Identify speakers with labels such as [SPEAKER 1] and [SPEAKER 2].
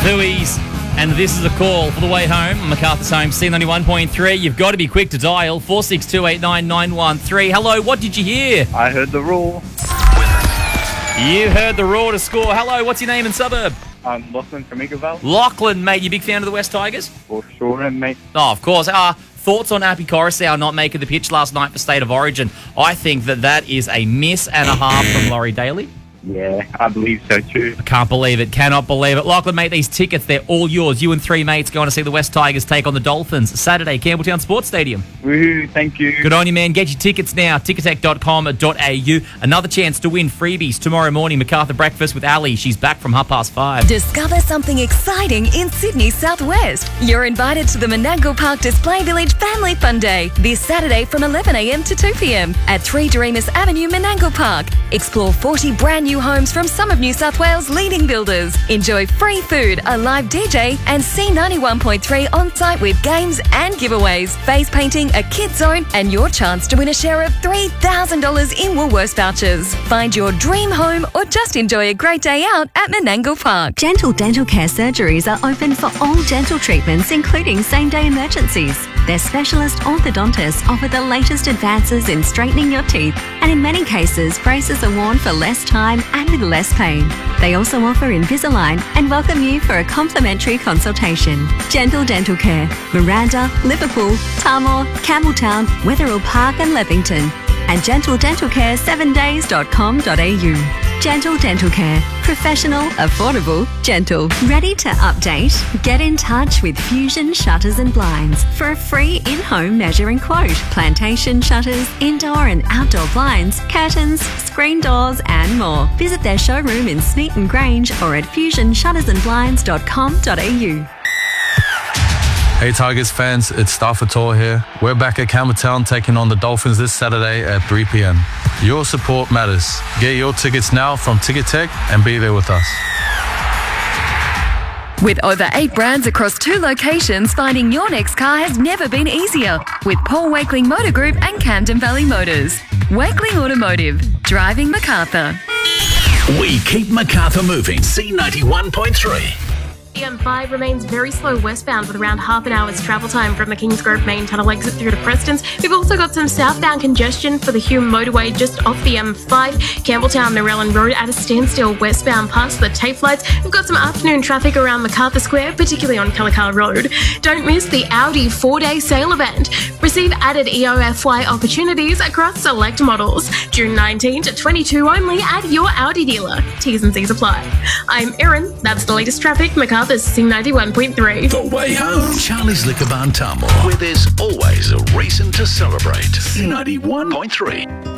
[SPEAKER 1] Thuis, and this is a call for the way home on MacArthur's Home, C91.3. You've got to be quick to dial 46289913. Hello, what did you hear?
[SPEAKER 2] I heard the roar.
[SPEAKER 1] You heard the roar to score. Hello, what's your name and suburb?
[SPEAKER 2] I'm Lachlan from Eagleville.
[SPEAKER 1] Lachlan, mate, you big fan of the West Tigers?
[SPEAKER 2] For sure, mate.
[SPEAKER 1] Oh, of course. Thoughts on Api Coruscant not making the pitch last night for State of Origin? I think that is a miss and a half from Laurie Daly.
[SPEAKER 2] Yeah, I believe so too.
[SPEAKER 1] I can't believe it. Cannot believe it. Lachlan, mate, these tickets, they're all yours. You and three mates going to see the West Tigers take on the Dolphins Saturday, Campbelltown Sports Stadium.
[SPEAKER 2] Woohoo, thank you.
[SPEAKER 1] Good on you, man. Get your tickets now. Ticketek.com.au. Another chance to win freebies tomorrow morning. MacArthur Breakfast with Ali. She's back from 5:30.
[SPEAKER 3] Discover something exciting in Sydney Southwest. You're invited to the Menangle Park Display Village Family Fun Day this Saturday from 11 a.m. to 2 p.m. at 3 Doremus Avenue, Menangle Park. Explore 40 brand new homes from some of New South Wales' leading builders. Enjoy free food, a live DJ, and C91.3 on site with games and giveaways, face painting, a kids zone, and your chance to win a share of $3,000 in Woolworths vouchers. Find your dream home or just enjoy a great day out at Menangle Park.
[SPEAKER 4] Gentle Dental Care surgeries are open for all dental treatments, including same-day emergencies. Their specialist orthodontists offer the latest advances in straightening your teeth, and in many cases, braces are worn for less time and with less pain. They also offer Invisalign and welcome you for a complimentary consultation. Gentle Dental Care, Miranda, Liverpool, Tarmore, Campbelltown, Wetherill Park and Leppington. And gentledentalcare7days.com.au. Gentle Dental Care. Professional, affordable, gentle. Ready to update? Get in touch with Fusion Shutters and Blinds for a free in-home measuring quote. Plantation shutters, indoor and outdoor blinds, curtains, screen doors and more. Visit their showroom in Smeaton Grange or at fusionshuttersandblinds.com.au.
[SPEAKER 5] Hey Tigers fans, it's Stafford Tor here. We're back at Campbelltown taking on the Dolphins this Saturday at 3 p.m. Your support matters. Get your tickets now from Ticketek and be there with us.
[SPEAKER 3] With over 8 brands across 2 locations, finding your next car has never been easier. With Paul Wakeling Motor Group and Camden Valley Motors. Wakeling Automotive. Driving MacArthur.
[SPEAKER 6] We keep MacArthur moving. C91.3.
[SPEAKER 7] The M5 remains very slow westbound with around half an hour's travel time from the Kingsgrove main tunnel exit through to Prestons. We've also got some southbound congestion for the Hume motorway just off the M5. Campbelltown Narellan Road at a standstill westbound past the tape lights. We've got some afternoon traffic around MacArthur Square, particularly on Calicar Road. Don't miss the Audi 4-day sale event. Receive added EOFY opportunities across select models. June 19 to 22 only at your Audi dealer. T's and C's apply. I'm Erin. That's the latest traffic. MacArthur's C91.3.
[SPEAKER 6] The way home. Charlie's Liquor Barn Tarmore, where there's always a reason to celebrate. C91.3.